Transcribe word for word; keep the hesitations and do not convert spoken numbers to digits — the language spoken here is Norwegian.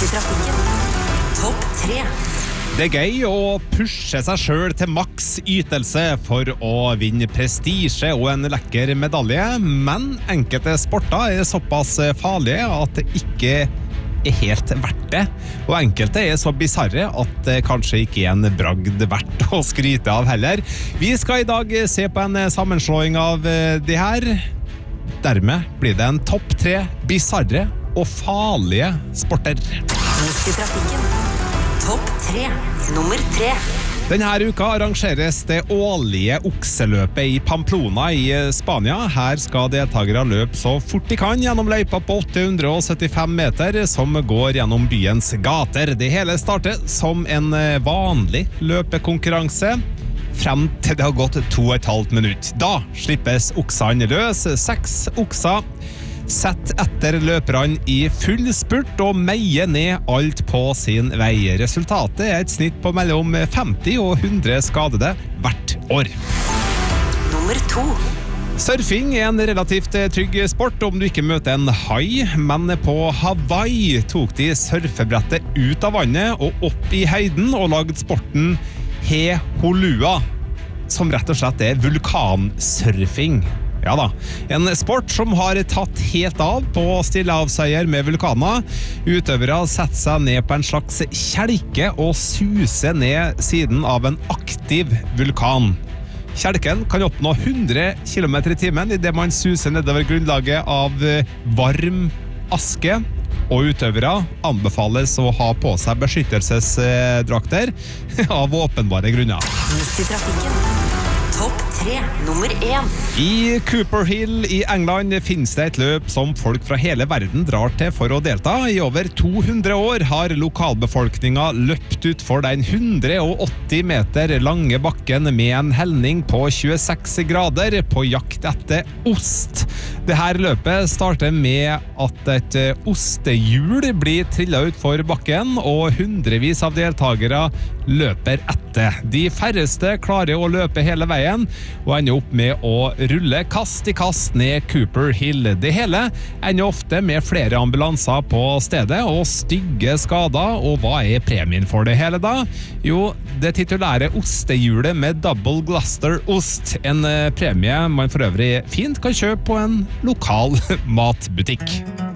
Midt i trafikken. Topp tre. Det er gøy å pushe seg selv til maks ytelse for å vinne prestige og en lekker medalje, men enkelte sporter er såpass farlige at det ikke er helt verdt det. Og enkelte er så bizarre at det kanskje ikke er en bragd verdt å skryte av heller. Vi skal i dag se på en sammenslåing av de her. Dermed blir det en topp tre bizarre og farlige sporter. Midt i trafikken. Topp tre. Nummer tre. Denne uka arrangeres det årlige okseløpet i Pamplona i Spania. Her skal deltakere løpe så fort de kan gjennom løypa på åtte hundre og syttifem meter som går gjennom byens gater. Det hele starter som en vanlig løpekonkurranse frem til det har gått to og et halvt minutt. Da slippes oksene løs. Seks okser sett etter løperne i full spurt og meier ned alt på sin vei. Resultatet er et snitt på mellom femti og hundre skadede hvert år. Nummer to. Surfing er en relativt trygg sport om du ikke møter en hai, men på Hawaii tok de surfebrettet ut av vannet og opp i høyden og lagde sporten He Holua, som rett og slett er vulkansurfing. Ja da, en sport som har tatt helt av på stillehavsøyer med vulkaner. Utøvere setter seg ned på en slags kjelke og suser ned siden av en aktiv vulkan. Kjelken kan oppnå hundre kilometer i timen i det man suser nedover grunnlaget av varm aske, og utøvere anbefales å ha på seg beskyttelsesdrakter av åpenbare grunner. Midt i trafikken. Topp tre. Nummer én. I Cooper Hill i England finnes det et løp som folk fra hele verden drar til for å delta. I over to hundre år har lokalbefolkningen løpt ut for den hundre og åtti meter lange bakken med en helning på tjueseks grader på jakt etter ost. Dette løpet starter med at et ostehjul blir trillet ut for bakken, og hundrevis av deltagere løper etter. De færreste klarer å løpe hele veien, og ender opp med å rulle kast i kast ned Cooper Hill. Det hele ender ofte med flere ambulanser på stedet og stygge skader, og hva er premien for det hele da? Jo, det titulære ostehjulet med Double Gloucester ost, en premie man for øvrig fint kan kjøpe på en lokal matbutikk.